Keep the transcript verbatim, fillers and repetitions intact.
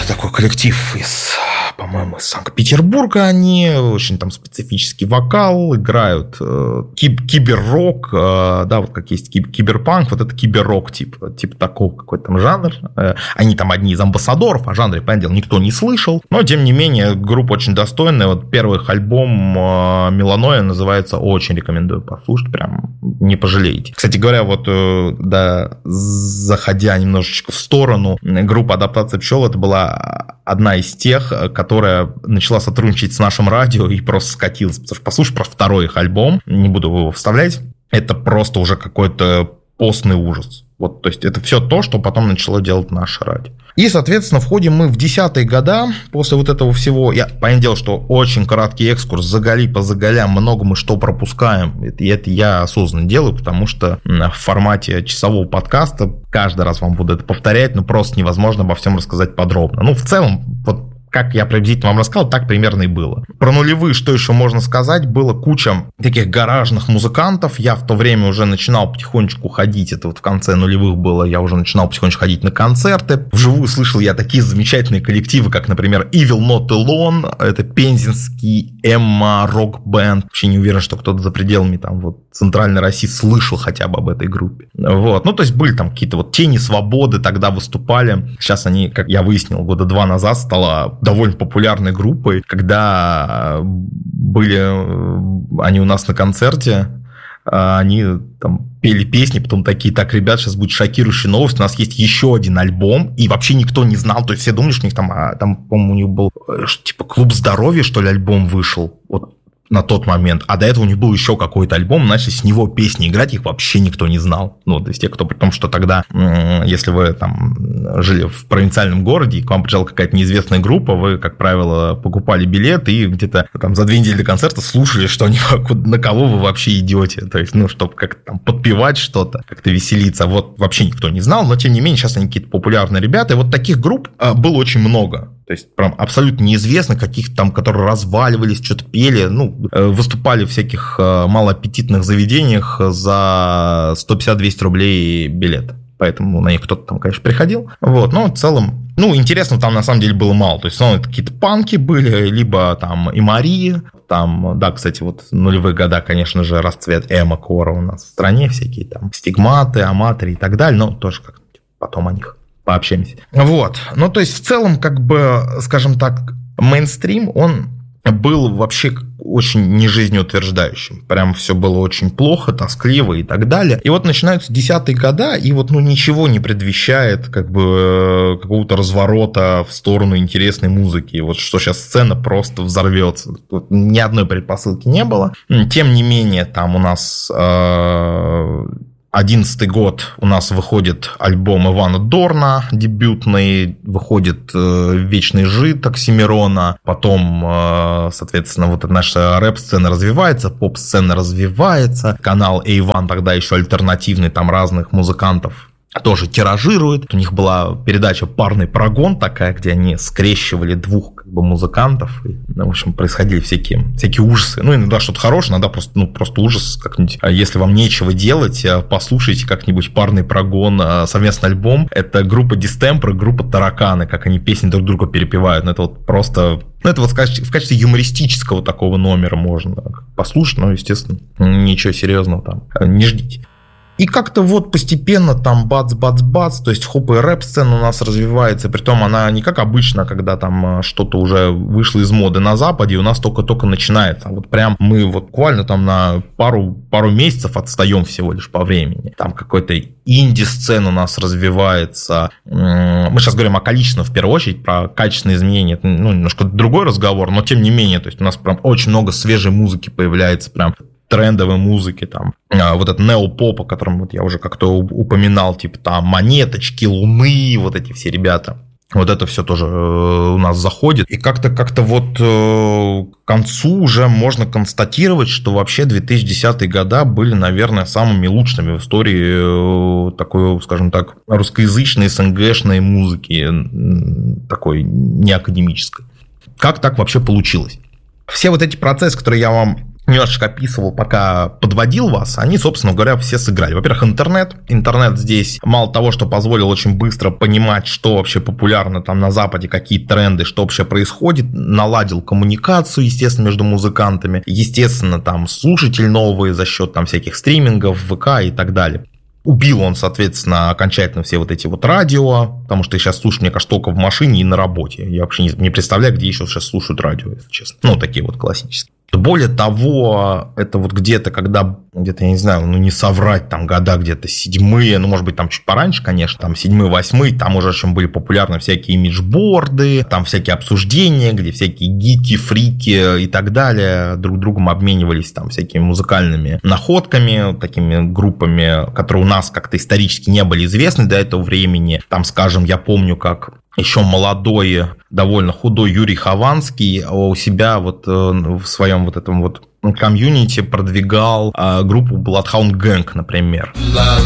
такой коллектив из, по-моему, из Санкт-Петербурга. Они очень там специфический вокал, играют э, киб- киберрок, э, да, вот как есть киб- киберпанк, вот это киберрок, типа, типа такого какой-то там жанр. Э, они там одни из амбассадоров, о жанре, понятное дело, никто не слышал. Но, тем не менее, группа очень достойная. Вот первый их альбом э, «Меланоя» называется, очень рекомендую послушать, прям не пожалеете. Кстати говоря, вот, э, да, заходя немножечко в сторону, группа «Адаптация пчел» это была одна из тех, которая начала сотрудничать с нашим радио и просто скатилась. Потому что послушай про второй их альбом, не буду его вставлять, это просто уже какой-то постный ужас. Вот, то есть это все то, что потом начало делать наше радио. И, соответственно, входим мы в десятые года. После вот этого всего, я понятное дело, что очень краткий экскурс, заголи по заголям, много мы что пропускаем. И это я осознанно делаю, потому что в формате часового подкаста каждый раз вам буду это повторять, но просто невозможно обо всем рассказать подробно. Ну, в целом, вот как я приблизительно вам рассказал, так примерно и было. Про нулевые, что еще можно сказать, было куча таких гаражных музыкантов. Я в то время уже начинал потихонечку ходить, это вот в конце нулевых было, я уже начинал потихонечку ходить на концерты. Вживую слышал я такие замечательные коллективы, как, например, Evil Not Alone, это пензенский эмо-рок-бенд. Вообще не уверен, что кто-то за пределами там вот Центральной России слышал хотя бы об этой группе. Вот. Ну, то есть были там какие-то вот Тени Свободы тогда выступали. Сейчас они, как я выяснил, года два назад стала довольно популярной группой, когда были они у нас на концерте, они там пели песни, потом такие, так, ребят, сейчас будет шокирующая новость, у нас есть еще один альбом, и вообще никто не знал, то есть все думали, что у них там, там по-моему, у них был типа «Клуб здоровья», что ли, альбом вышел, вот на тот момент, а до этого у них был еще какой-то альбом, начали с него песни играть, их вообще никто не знал. Ну, то есть те, кто, при том, что тогда, если вы там жили в провинциальном городе, и к вам приезжала какая-то неизвестная группа, вы, как правило, покупали билет и где-то там за две недели до концерта слушали, что они, на кого вы вообще идете, то есть, ну, чтобы как-то там подпевать что-то, как-то веселиться. Вот вообще никто не знал, но, тем не менее, сейчас они какие-то популярные ребята, и вот таких групп было очень много. То есть, прям абсолютно неизвестно, каких там, которые разваливались, что-то пели, ну, выступали в всяких малоаппетитных заведениях за сто пятьдесят - двести рублей билет. Поэтому на них кто-то там, конечно, приходил. Вот, но в целом, ну, интересно там на самом деле было мало. То есть, ну, это какие-то панки были, либо там и Марии. Там, да, кстати, вот нулевые года, конечно же, расцвет эмо-кора у нас в стране, всякие там стигматы, аматоры и так далее, но тоже как-нибудь потом о них пообщаемся. Вот. Ну, то есть, в целом, как бы, скажем так, мейнстрим, он был вообще очень нежизнеутверждающим. Прям все было очень плохо, тоскливо и так далее. И вот начинаются десятые года, и вот, ну, ничего не предвещает как бы какого-то разворота в сторону интересной музыки. И вот что сейчас сцена просто взорвется. Тут ни одной предпосылки не было. Тем не менее, там у нас... Э- Одиннадцатый год у нас выходит альбом Ивана Дорна, дебютный, выходит э, «Вечный жид» Оксимирона, потом, э, соответственно, вот наша рэп-сцена развивается, поп-сцена развивается, канал эй один тогда еще альтернативный, там разных музыкантов тоже тиражирует. У них была передача «Парный прогон» такая, где они скрещивали двух как бы музыкантов. И, ну, в общем, происходили всякие, всякие ужасы. Ну, иногда что-то хорошее, иногда просто, ну, просто ужас как-нибудь. Если вам нечего делать, послушайте как-нибудь «Парный прогон», совместный альбом. Это группа Distemper, группа Тараканы, как они песни друг друга перепевают. Ну, это вот просто... Ну, это вот в качестве, в качестве юмористического такого номера можно послушать, но, естественно, ничего серьезного там не ждите. И как-то вот постепенно там бац-бац-бац, то есть хоп и рэп-сцена у нас развивается, притом она не как обычно, когда там что-то уже вышло из моды на Западе, у нас только-только начинается. Вот прям мы вот буквально там на пару, пару месяцев отстаем всего лишь по времени. Там какой-то инди-сцена у нас развивается. Мы сейчас говорим о количественном в первую очередь, про качественные изменения. Это, ну, немножко другой разговор, но тем не менее, то есть у нас прям очень много свежей музыки появляется, прям трендовой музыки, там, вот этот неопоп, о котором вот я уже как-то упоминал, типа там Монеточки, Луны, вот эти все ребята. Вот это все тоже у нас заходит. И как-то, как-то вот к концу уже можно констатировать, что вообще две тысячи десятые года были, наверное, самыми лучшими в истории такой, скажем так, русскоязычной СНГшной музыки, такой неакадемической. Как так вообще получилось? Все вот эти процессы, которые я вам немножечко описывал, пока подводил вас, они, собственно говоря, все сыграли. Во-первых, интернет. Интернет здесь мало того, что позволил очень быстро понимать, что вообще популярно там на Западе, какие тренды, что вообще происходит, наладил коммуникацию, естественно, между музыкантами, естественно, там слушатель новый за счет там всяких стримингов, ВК и так далее. Убил он, соответственно, окончательно все вот эти вот радио, потому что я сейчас слушаю, мне кажется, только в машине и на работе. Я вообще не, не представляю, где еще сейчас слушают радио, если честно. Ну, такие вот классические. Более того, это вот где-то, когда, где-то, я не знаю, ну не соврать, там года где-то седьмые, ну может быть там чуть пораньше, конечно, там седьмые, восьмые, там уже очень были популярны всякие имиджборды, там всякие обсуждения, где всякие гики, фрики и так далее друг другом обменивались там всякими музыкальными находками, такими группами, которые у нас как-то исторически не были известны до этого времени. Там, скажем, я помню, как еще молодой, довольно худой Юрий Хованский у себя вот в своем вот этом вот комьюнити продвигал группу Bloodhound Gang, например.